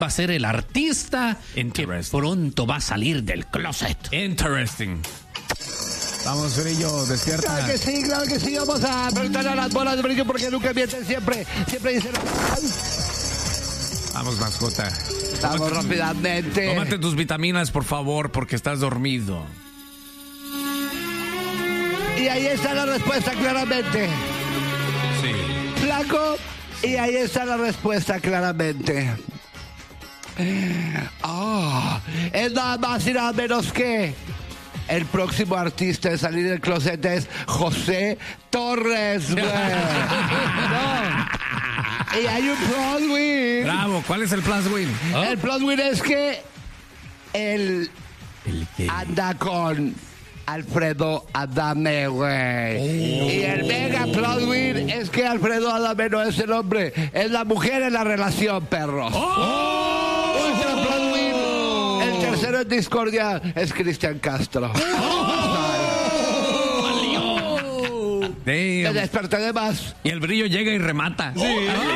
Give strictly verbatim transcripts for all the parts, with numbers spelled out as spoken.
va a ser el artista que pronto va a salir del closet. Interesting. Vamos, Brillo, despierta. Claro que sí, claro que sí. Vamos a preguntar a las bolas de Brillo porque nunca mienten, siempre, siempre dicen. Vamos, mascota. Vamos tómate, rápidamente. Tómate tus vitaminas, por favor, porque estás dormido. Y ahí está la respuesta claramente. Sí. Flaco, y ahí está la respuesta claramente. Oh, es nada más y nada menos que el próximo artista de salir del closet es José Torres, güey. No. Y hay un plus win. Bravo, ¿cuál es el plus win? ¿Oh? El plus win es que él ¿El qué? anda con Alfredo Adame, güey. Oh. Y el mega plus win es que Alfredo Adame no es el hombre, es la mujer en la relación, perros. ¡Oh! Ultra plus win. El tercero en discordia es Cristian Castro. Damn. Te desperté de más. Y el Brillo llega y remata. Sí.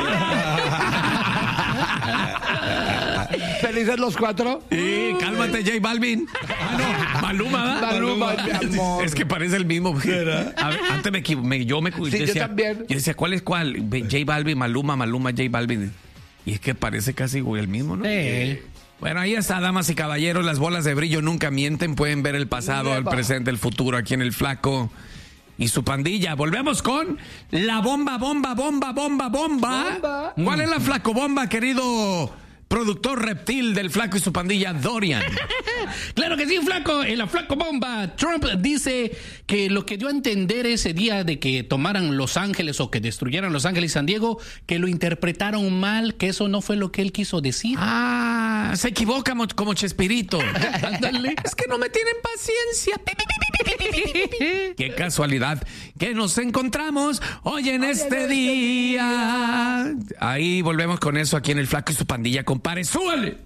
¿Felices los cuatro? Sí, cálmate, J Balvin. Ah, no, Maluma, ¿verdad? Maluma, mi amor. Es que parece el mismo. A ver, antes me, me yo me Sí, decía, yo también. Yo decía, ¿cuál es cuál? J Balvin, Maluma, Maluma, J Balvin. Y es que parece casi güey, el mismo, ¿no? Sí. Bueno, ahí está, damas y caballeros. Las bolas de Brillo nunca mienten. Pueden ver el pasado, el presente, el futuro aquí en el Flaco y su pandilla. Volvemos con la bomba, bomba, bomba, bomba, bomba. Bomba. ¿Cuál es la Flaco bomba, querido productor reptil del Flaco y su pandilla, Dorian? Claro que sí, Flaco. En la Flaco Bomba, Trump dice que lo que dio a entender ese día de que tomaran Los Ángeles o que destruyeran Los Ángeles y San Diego, que lo interpretaron mal, que eso no fue lo que él quiso decir. Ah, se equivoca como, como Chespirito. Ándale. Es que no me tienen paciencia. Qué casualidad que nos encontramos hoy en este día. Ahí volvemos con eso aquí en el Flaco y su pandilla, compadre. ¡Súbale!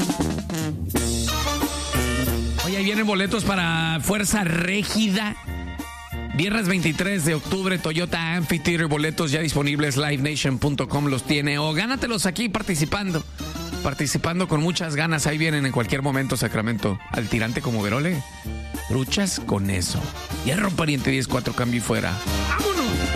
Oye, ahí vienen boletos para Fuerza Régida. Viernes veintitrés de octubre, Toyota Amphitheater, boletos ya disponibles, live nation punto com los tiene. O gánatelos aquí participando. Participando con muchas ganas. Ahí vienen en cualquier momento, Sacramento. Al tirante como Verole. Truchas con eso. Hierro pariente diez cuatro, cambio y fuera. ¡Vámonos!